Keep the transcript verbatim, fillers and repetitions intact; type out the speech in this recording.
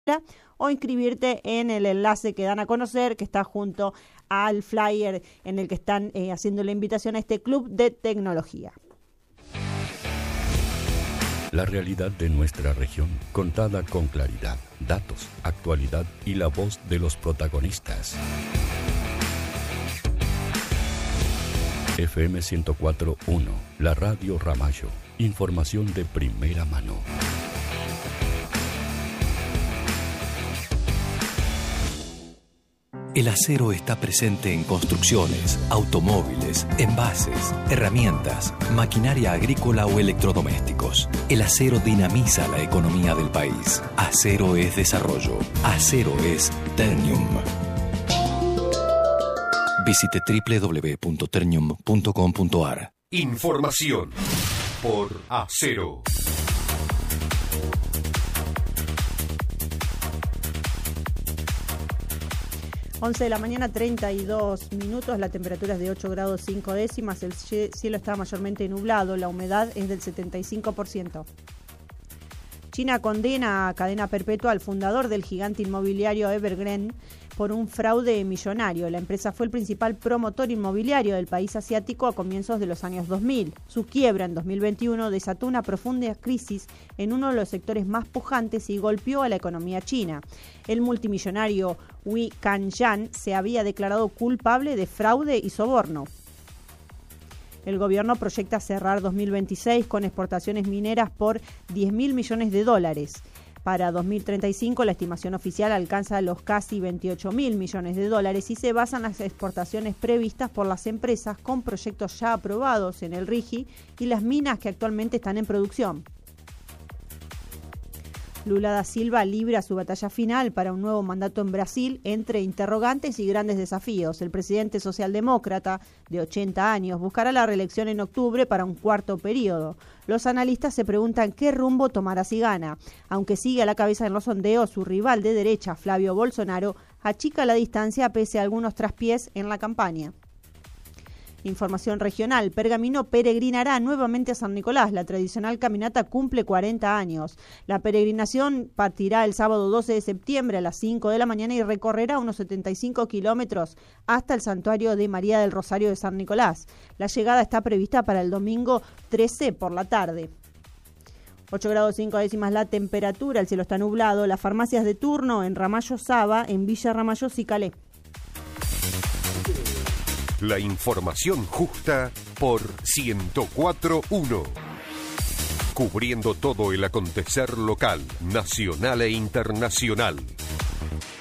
o inscribirte en el enlace que dan a conocer, que está junto al flyer en el que están eh, haciendo la invitación a este club de tecnología. La realidad de nuestra región, contada con claridad, datos, actualidad y la voz de los protagonistas. F M ciento cuatro punto uno, la radio Ramallo. Información de primera mano. El acero está presente en construcciones, automóviles, envases, herramientas, maquinaria agrícola o electrodomésticos. El acero dinamiza la economía del país. Acero es desarrollo. Acero es Ternium. Visite doble u doble u doble u punto ternium punto com punto a r. Información por Acero. once de la mañana, treinta y dos minutos, la temperatura es de ocho grados cinco décimas, el cielo está mayormente nublado, la humedad es del setenta y cinco por ciento. China condena a cadena perpetua al fundador del gigante inmobiliario Evergrande por un fraude millonario. La empresa fue el principal promotor inmobiliario del país asiático a comienzos de los años dos mil. Su quiebra en dos mil veintiuno desató una profunda crisis en uno de los sectores más pujantes y golpeó a la economía china. El multimillonario Wei Kangyan se había declarado culpable de fraude y soborno. El gobierno proyecta cerrar dos mil veintiséis con exportaciones mineras por diez mil millones de dólares. Para dos mil treinta y cinco la estimación oficial alcanza los casi veintiocho mil millones de dólares y se basan las exportaciones previstas por las empresas con proyectos ya aprobados en el RIGI y las minas que actualmente están en producción. Lula da Silva libra su batalla final para un nuevo mandato en Brasil entre interrogantes y grandes desafíos. El presidente socialdemócrata, de ochenta años, buscará la reelección en octubre para un cuarto periodo. Los analistas se preguntan qué rumbo tomará si gana. Aunque sigue a la cabeza en los sondeos, su rival de derecha, Flavio Bolsonaro, achica la distancia pese a algunos traspiés en la campaña. Información regional. Pergamino peregrinará nuevamente a San Nicolás. La tradicional caminata cumple cuarenta años. La peregrinación partirá el sábado doce de septiembre a las cinco de la mañana y recorrerá unos setenta y cinco kilómetros hasta el santuario de María del Rosario de San Nicolás. La llegada está prevista para el domingo trece por la tarde. ocho grados cinco décimas la temperatura, el cielo está nublado. Las farmacias de turno en Ramallo Saba, en Villa Ramallo Cicalé. La información justa por ciento cuatro punto uno. Cubriendo todo el acontecer local, nacional e internacional.